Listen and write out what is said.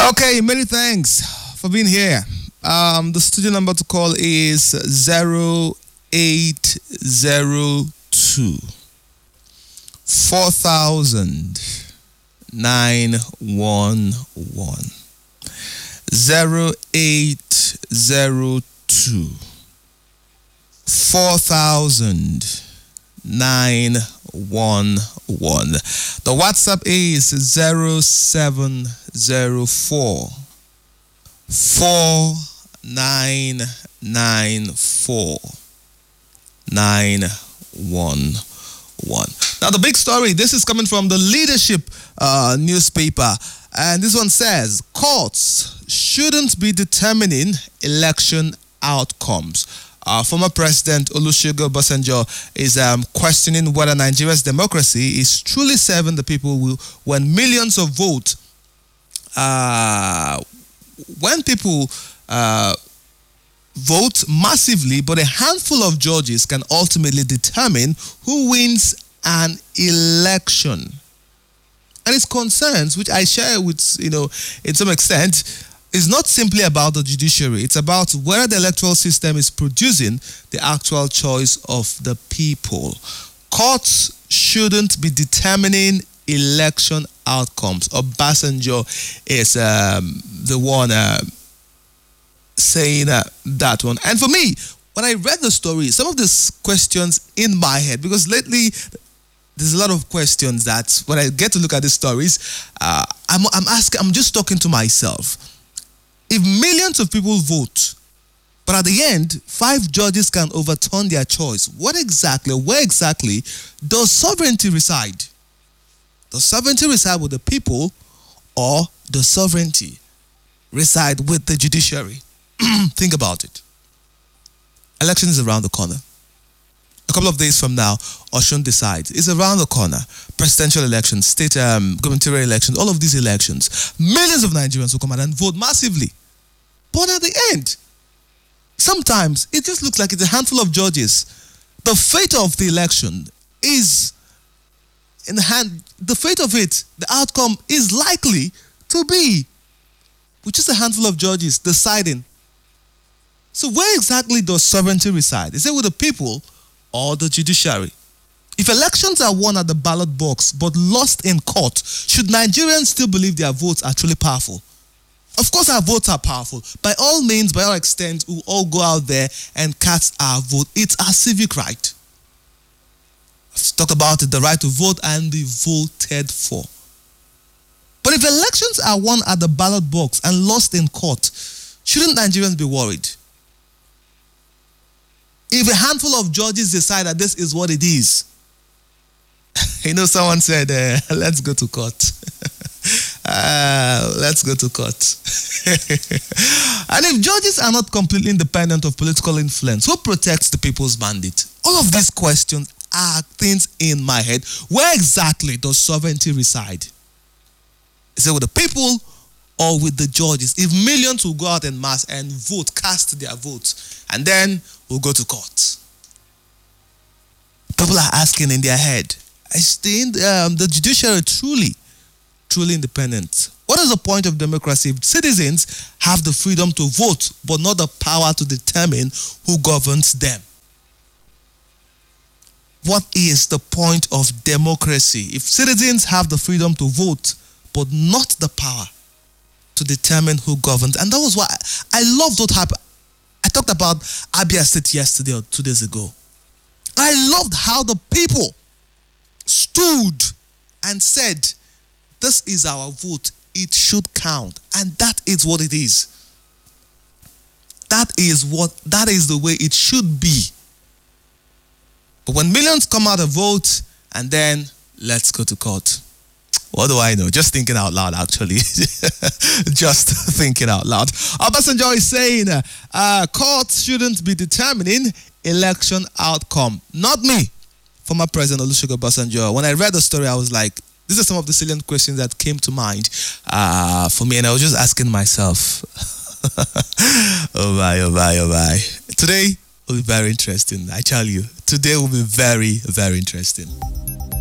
Okay, many thanks for being here. The studio number to call is 0802 4000 911. 0802 4000 911. The WhatsApp is 0704 4994 911. Now, the big story, this is coming from the Leadership newspaper, and this one says courts shouldn't be determining election outcomes. Former President Olusegun Obasanjo is questioning whether Nigeria's democracy is truly serving the people when millions of votes, when people vote massively, but a handful of judges can ultimately determine who wins an election. And its concerns, which I share with, in some extent, is not simply about the judiciary. It's about whether the electoral system is producing the actual choice of the people. Courts shouldn't be determining election outcomes. Obasanjo is the one saying that one. And for me, when I read the story, some of these questions in my head, because lately there's a lot of questions that when I get to look at these stories, I'm just talking to myself. If millions of people vote, but at the end, 5 judges can overturn their choice, where exactly does sovereignty reside? Does sovereignty reside with the people, or does sovereignty reside with the judiciary? Think about it. Election is around the corner. A couple of days from now, Osun decides. It's around the corner. Presidential elections, state gubernatorial elections, all of these elections. Millions of Nigerians will come out and vote massively. But at the end, sometimes it just looks like it's a handful of judges. The fate of the election is in the hand. The fate of it, the outcome is likely to be with just a handful of judges deciding. So where exactly does sovereignty reside? Is it with the people or the judiciary? If elections are won at the ballot box but lost in court, should Nigerians still believe their votes are truly powerful? Of course our votes are powerful. By all means, by all extent, we'll all go out there and cast our vote. It's our civic right. Let's talk about it, the right to vote and be voted for. But if elections are won at the ballot box and lost in court, shouldn't Nigerians be worried? If a handful of judges decide that this is what it is, someone said, let's go to court. Let's go to court. And if judges are not completely independent of political influence, who protects the people's mandate? All of these questions are things in my head. Where exactly does sovereignty reside? Is it with the people or with the judges? If millions will go out en masse and vote, cast their votes, and then we'll go to court. People are asking in their head, is the judiciary truly independent? What is the point of democracy if citizens have the freedom to vote but not the power to determine who governs them? What is the point of democracy if citizens have the freedom to vote but not the power to determine who governs? And that was why I loved what happened. I talked about Abia State yesterday or 2 days ago. I loved how the people stood and said, this is our vote. It should count. And that is what it is. That is the way it should be. But when millions come out and vote, and then let's go to court. What do I know? Just thinking out loud, actually. Just thinking out loud. Obasanjo is saying courts shouldn't be determining election outcome. Not me. Former President Olusegun Obasanjo. When I read the story, I was like, these are some of the salient questions that came to mind for me. And I was just asking myself, oh my. Today will be very interesting. I tell you, today will be very, very interesting.